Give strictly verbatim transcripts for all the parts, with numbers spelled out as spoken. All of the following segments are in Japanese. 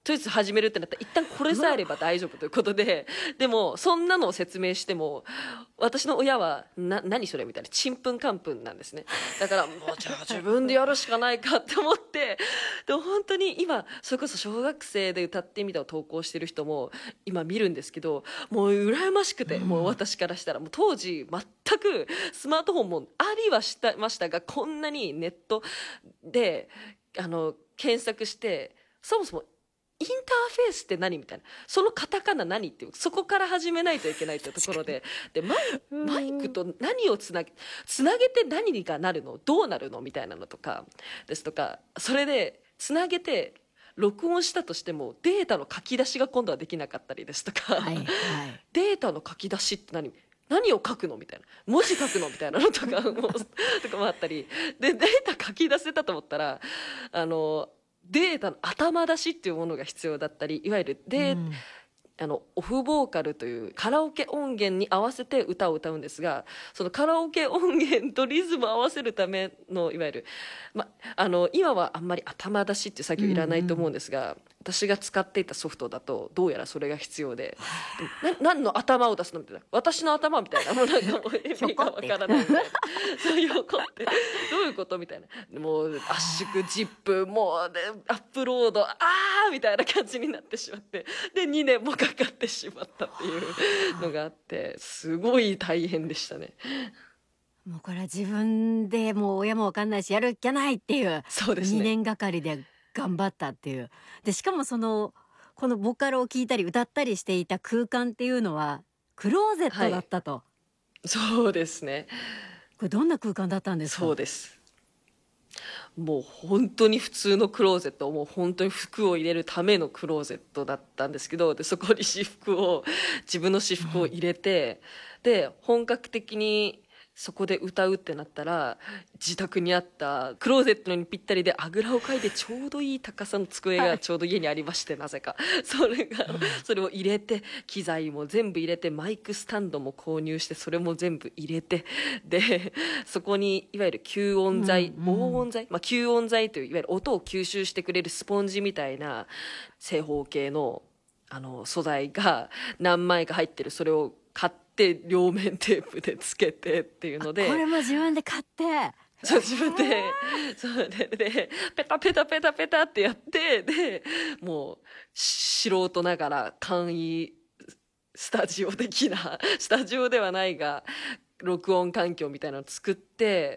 とりあえず始めるってなったら一旦これさえあれば大丈夫ということで、でもそんなのを説明しても私の親はな何それみたいなちんぷんかんぷんなんですね。だからもうじゃあ自分でやるしかないかって思って、でも本当に今それこそ小学生で歌ってみたを投稿してる人も今見るんですけど、もう羨ましくて、もう私からしたらもう当時全くスマートフォンもありはしてましたが、こんなにネットであの検索してそもそもインターフェースって何みたいな、そのカタカナ何っていう、そこから始めないといけないというところで、でマイマイクと何をつなげつなげて何がなるのどうなるのみたいなのとかですとか、それでつなげて録音したとしてもデータの書き出しが今度はできなかったりですとか、 はいはい、 データの書き出しって何何を書くのみたいな、文字書くのみたいなのとかもとかもあったりで、データ書き出せたと思ったらあのデータの頭出しっていうものが必要だったり、いわゆるデー、うん、あのオフボーカルというカラオケ音源に合わせて歌を歌うんですが、そのカラオケ音源とリズムを合わせるためのいわゆる、ま、あの今はあんまり頭出しっていう作業いらないと思うんですが、うんうん、私が使っていたソフトだとどうやらそれが必要で、な何の頭を出すのみたいな、私の頭みたいな、もうなんかもう意味がわからないみたいなそういうことってどういうことみたいな、もう圧縮ジップもう、ね、アップロードあーみたいな感じになってしまって、でにねんもかかってしまったっていうのがあって、すごい大変でしたね。 もうこれは自分でもう親も分かんないしやるっきゃないっていう、 そうですね、 にねんがかりで頑張ったっていう。でしかもそのこのボカロを聴いたり歌ったりしていた空間っていうのはクローゼットだったと、はい、 そうですね。 これどんな空間だったんですか？ そうです、もう本当に普通のクローゼット、もう本当に服を入れるためのクローゼットだったんですけど、でそこに私服を自分の私服を入れて、うん、で本格的にそこで歌うってなったら自宅にあったクローゼットにぴったりであぐらをかいてちょうどいい高さの机がちょうど家にありまして、はい、なぜかそれが、うん、それを入れて機材も全部入れてマイクスタンドも購入してそれも全部入れて、でそこにいわゆる吸音材、うんうん、防音材、まあ、吸音材といういわゆる音を吸収してくれるスポンジみたいな正方形のあの素材が何枚か入ってる、それを買ってで両面テープでつけてっていうので、 これも自分で買って、 そう自分でそうででペタペタペタペタってやって、でもう素人ながら簡易スタジオ的なスタジオではないが録音環境みたいなのを作って、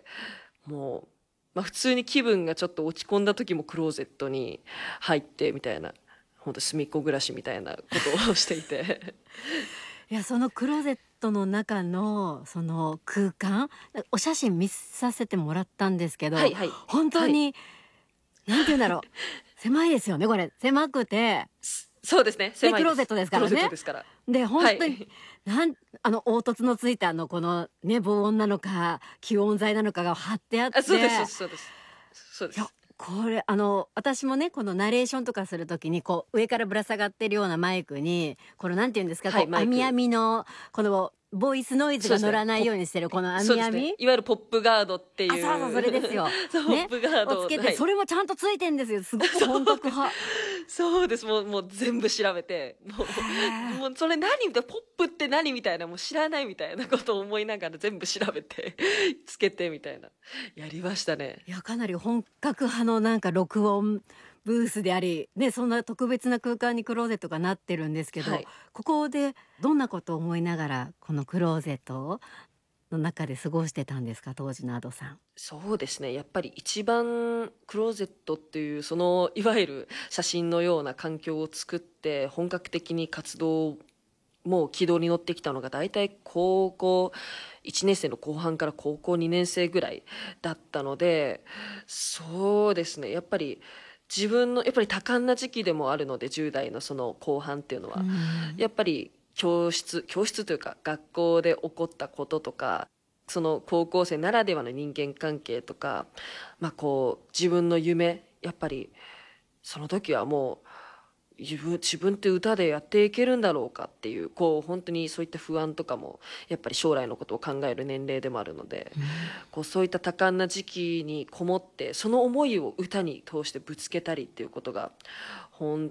もう、まあ、普通に気分がちょっと落ち込んだ時もクローゼットに入ってみたいな、本当隅っこ暮らしみたいなことをしていていや、そのクローゼットの中のその空間、お写真見させてもらったんですけど、はいはい、本当に、はい、なんていうんだろう狭いですよね、これ狭くて。 そうですね、狭いです。 クローゼットですからね。 クローゼットですから。 で本当に、はい、なんあの凹凸のついたあのこのね防音なのか吸音材なのかが貼ってあって、 あ、そうですそうですそうです。 これあの私もねこのナレーションとかするときにこう上からぶら下がってるようなマイクにこのなんていうんですか、はい、こう網網のこのボイスノイズが乗らないようにしてるこの網網、 ね、いわゆるポップガードっていう、 あ、そうそうそれですよそう、ね、ポップガードをつけて、はい、それもちゃんとついてんですよ。すごく本格派そうです、もう、もう全部調べて、もう、もうそれ何みたいな、ポップって何みたいな、もう知らないみたいなことを思いながら全部調べてつけてみたいな、やりましたね。 いや、かなり本格派のなんか録音ブースであり、ね、そんな特別な空間にクローゼットがなってるんですけど、はい、ここでどんなことを思いながらこのクローゼットの中で過ごしてたんですか、当時の Ado さん。 そうですね、やっぱり一番クローゼットっていうそのいわゆる写真のような環境を作って本格的に活動もう軌道に乗ってきたのが大体高校いちねん生の後半から高校にねん生ぐらいだったので、そうですね、やっぱり自分のやっぱり多感な時期でもあるので、じゅう代のその後半っていうのは、やっぱり教室教室というか学校で起こったこととか、その高校生ならではの人間関係とか、まあ、こう自分の夢、やっぱりその時はもう自分自分って歌でやっていけるんだろうかっていう、こう本当にそういった不安とかもやっぱり将来のことを考える年齢でもあるので、うん、こうそういった多感な時期にこもってその思いを歌に通してぶつけたりっていうことが本